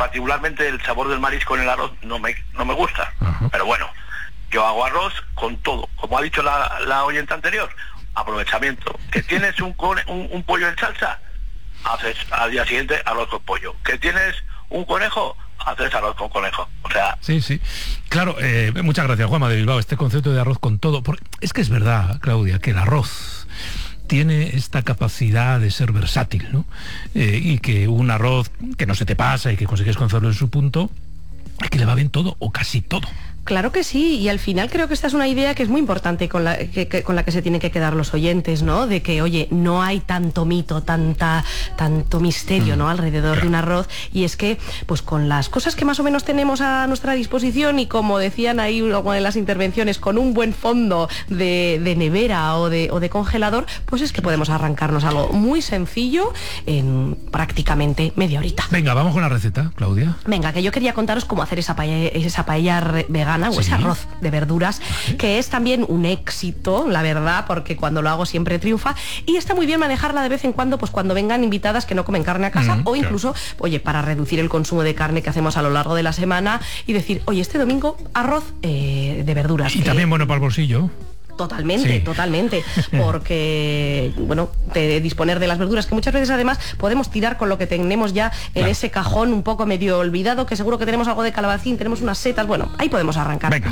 particularmente el sabor del marisco en el arroz no me gusta. Pero bueno, yo hago arroz con todo. Como ha dicho la oyente anterior, aprovechamiento. Que tienes un pollo en salsa, haces al día siguiente arroz con pollo. Que tienes un conejo, haces arroz con conejo. O sea... Sí. Claro, muchas gracias, Juanma de Bilbao. Este concepto de arroz con todo... Es que es verdad, Claudia, que el arroz tiene esta capacidad de ser versátil, ¿no? Y que un arroz que no se te pasa y que consigues conservarlo en su punto, es que le va bien todo o casi todo. Claro que sí, y al final creo que esta es una idea que es muy importante con la que se tienen que quedar los oyentes, ¿no? De que, oye, no hay tanto mito, tanto misterio, ¿no? Alrededor de un arroz, y es que, pues con las cosas que más o menos tenemos a nuestra disposición, y como decían ahí alguna de las intervenciones, con un buen fondo de nevera o de congelador, pues es que podemos arrancarnos algo muy sencillo en prácticamente media horita. Venga, vamos con la receta, Claudia. Venga, que yo quería contaros cómo hacer esa paella vegana, o ese arroz de verduras, que es también un éxito, la verdad, porque cuando lo hago siempre triunfa, y está muy bien manejarla de vez en cuando, pues cuando vengan invitadas que no comen carne a casa, o incluso, oye, para reducir el consumo de carne que hacemos a lo largo de la semana, y decir, oye, este domingo arroz de verduras. Y también bueno para el bolsillo. Totalmente, porque, bueno, de disponer de las verduras, que muchas veces además podemos tirar con lo que tenemos ya en ese cajón un poco medio olvidado, que seguro que tenemos algo de calabacín, tenemos unas setas, bueno, ahí podemos arrancar. Venga,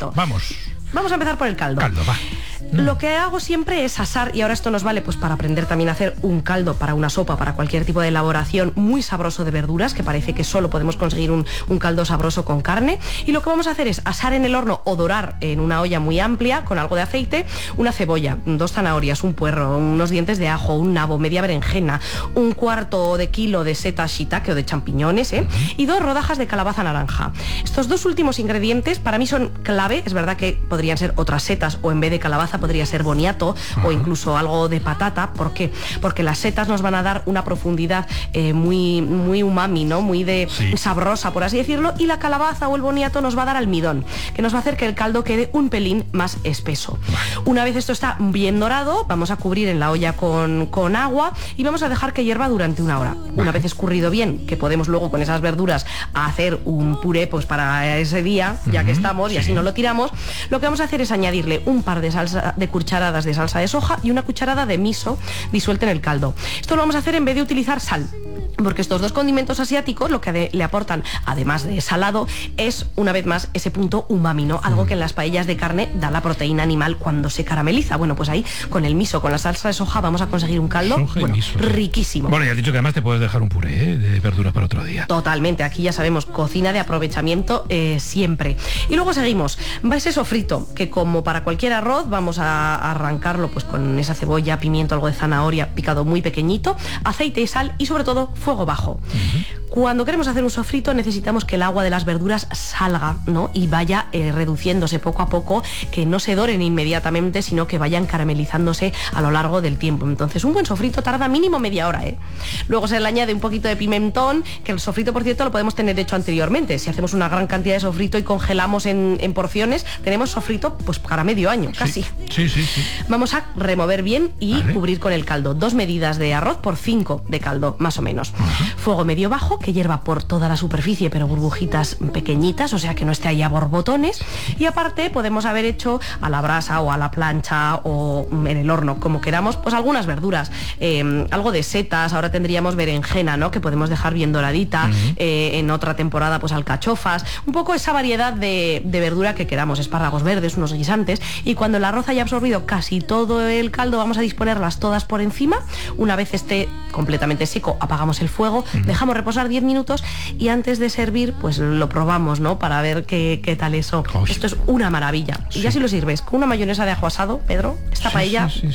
vamos a empezar por el caldo. Va. Lo que hago siempre es asar, y ahora esto nos vale pues para aprender también a hacer un caldo para una sopa, para cualquier tipo de elaboración muy sabroso de verduras, que parece que solo podemos conseguir un caldo sabroso con carne. Y lo que vamos a hacer es asar en el horno o dorar en una olla muy amplia con algo de aceite una cebolla, 2 zanahorias, un puerro, unos dientes de ajo, un nabo, media berenjena, un cuarto de kilo de setas shiitake o de champiñones, y 2 rodajas de calabaza naranja. Estos 2 últimos ingredientes para mí son clave. Es verdad que podrían ser otras setas, o en vez de calabaza podría ser boniato, o incluso algo de patata. ¿Por qué? Porque las setas nos van a dar una profundidad muy umami, ¿no? Muy sabrosa, por así decirlo, y la calabaza o el boniato nos va a dar almidón, que nos va a hacer que el caldo quede un pelín más espeso. Una vez esto está bien dorado, vamos a cubrir en la olla con agua y vamos a dejar que hierva durante 1 hora. Una vez escurrido bien, que podemos luego con esas verduras hacer un puré pues para ese día, ya que estamos, y así no lo tiramos, lo que vamos a hacer es añadirle un par de cucharadas de salsa de soja y una cucharada de miso disuelta en el caldo. Esto lo vamos a hacer en vez de utilizar sal, porque estos 2 condimentos asiáticos lo que le aportan, además de salado, es una vez más ese punto umami, ¿no? Algo que en las paellas de carne da la proteína animal cuando se carameliza. Bueno, pues ahí con el miso, con la salsa de soja, vamos a conseguir un caldo riquísimo. Bueno, ya has dicho que además te puedes dejar un puré de verduras para otro día. Totalmente, aquí ya sabemos, cocina de aprovechamiento siempre. Y luego seguimos, va ese sofrito, que como para cualquier arroz vamos a arrancarlo pues con esa cebolla, pimiento, algo de zanahoria picado muy pequeñito, aceite y sal, y sobre todo fuego bajo. Cuando queremos hacer un sofrito necesitamos que el agua de las verduras salga, ¿no? Y vaya reduciéndose poco a poco, que no se doren inmediatamente, sino que vayan caramelizándose a lo largo del tiempo. Entonces un buen sofrito tarda mínimo media hora, Luego se le añade un poquito de pimentón, que el sofrito, por cierto, lo podemos tener hecho anteriormente. Si hacemos una gran cantidad de sofrito y congelamos en porciones, tenemos sofrito pues para medio año, casi. Sí. Vamos a remover bien y cubrir con el caldo. 2 medidas de arroz por 5 de caldo, más o menos. Fuego medio bajo, que hierva por toda la superficie, pero burbujitas pequeñitas, o sea que no esté ahí a borbotones. Y aparte podemos haber hecho a la brasa o a la plancha o en el horno, como queramos, pues algunas verduras, algo de setas. Ahora tendríamos berenjena, ¿no? Que podemos dejar bien doradita. En otra temporada pues alcachofas, un poco esa variedad de verdura que queramos, espárragos verdes, unos guisantes. Y cuando el arroz haya absorbido casi todo el caldo, vamos a disponerlas todas por encima. Una vez esté completamente seco, apagamos el fuego, dejamos reposar 10 minutos y antes de servir pues lo probamos, ¿no? Para ver qué tal eso. Esto es una maravilla. Y ya si lo sirves con una mayonesa de ajo asado, Pedro, esta paella... Sí.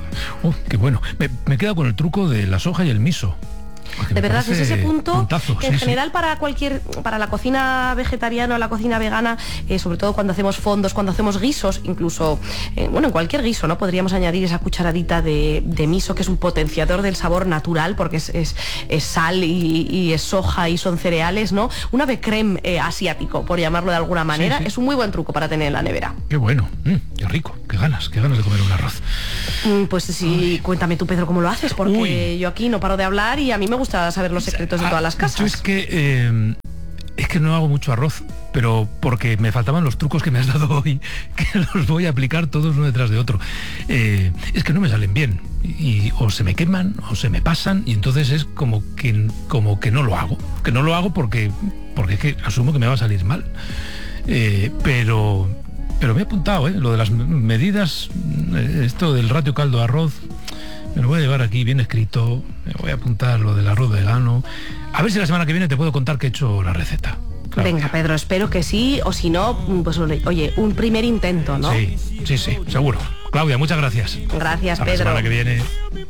Qué bueno. Me he quedado con el truco de la soja y el miso. De verdad, es ese punto puntazo, que en general para la cocina vegetariana o la cocina vegana, sobre todo cuando hacemos fondos, cuando hacemos guisos, incluso, en cualquier guiso, ¿no? Podríamos añadir esa cucharadita de miso, que es un potenciador del sabor natural, porque es sal y es soja y son cereales, ¿no? Un ave crème asiático, por llamarlo de alguna manera. Es un muy buen truco para tener en la nevera. Qué bueno, qué rico, qué ganas de comer un arroz. Pues sí, cuéntame tú, Pedro, cómo lo haces, porque yo aquí no paro de hablar y a mí me gusta saber los secretos de todas las casas. Es que Es que no hago mucho arroz, pero porque me faltaban los trucos que me has dado hoy, que los voy a aplicar todos uno detrás de otro. Es que no me salen bien, y o se me queman o se me pasan, y entonces es como que no lo hago. Que no lo hago porque es que asumo que me va a salir mal. Pero me he apuntado, lo de las medidas, esto del ratio caldo-arroz, me lo voy a llevar aquí bien escrito. Me voy a apuntar lo del arroz vegano. A ver si la semana que viene te puedo contar que he hecho la receta. Claro. Venga, Pedro, espero que sí, o si no, pues oye, un primer intento, ¿no? Sí, seguro. Claudia, muchas gracias. Gracias, Hasta Pedro. la semana que viene.